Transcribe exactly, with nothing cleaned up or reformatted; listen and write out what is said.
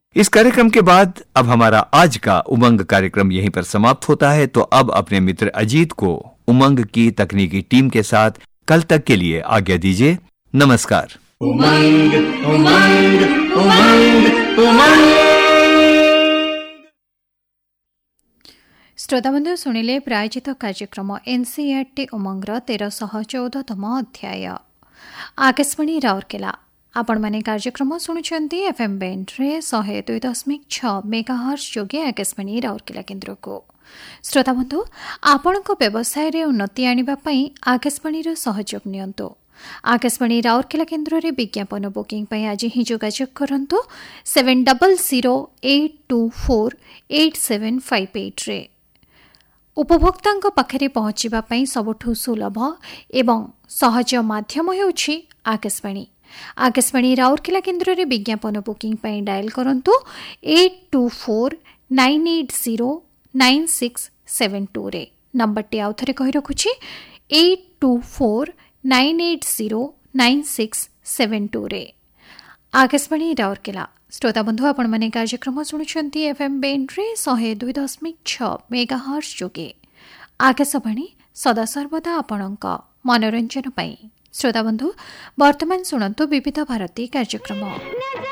इस कार्यक्रम के बाद अब हमारा आज का उमंग कार्यक्रम यहीं पर समाप्त होता है। तो अब अपने मित्र अजीत को उमंग की तकनीकी टीम के साथ कल तक के लिए आज्ञा दीजिए। नमस्कार। उमंग उमंग उमंग उमंग। श्रोताबंधु शुणिले प्रायोजित कार्यक्रम एनसीईआरटी उमंगर तेरशह चौदहतम अध्याय। आकाशवाणी राउरकेला आपण माने कार्यक्रम शुणुचंती एफएम बैंड रे शहे दुई दशमिक छ मेगाहर्ट्ज जोगे आकाशवाणी राउरकेला केन्द्र को। श्रोताबंधु आपण व्यवसाय रे उन्नति आनिबा पई आकाशवाणी रो सहयोग नियंतु। आकाशवाणी राउरकेला केन्द्र रे विज्ञापन बुकिंग पई आज ही जोगाजोग करंतु seven double zero eight to four eight seven five eight रे। उपभोक्तांक पाखरे पहुंचीबा पई सबठु सुलभ एवं सहज माध्यम हेउछि आकाशवाणी। आकाशवाणी राउरकेला केन्द्र रे विज्ञापन बुकिंग पई डायल करंतु eight to four nine eight zero nine six seven to रे। नंबर टी आउथरे कहि रखुछि eight to four nine eight zero nine six seven to रे। आकाशवाणी राउरकेला। श्रोता बंधु आपण माने कार्यक्रम शुणुछंती एफएम बैंड रे शहे दुई दशमिक छ मेगाहर्ट्ज जोगे। आकाशवाणी सदा सर्वदा आपणक मनोरंजन पई। श्रोता बंधु वर्तमान शुणंतु विविध भारती कार्यक्रम।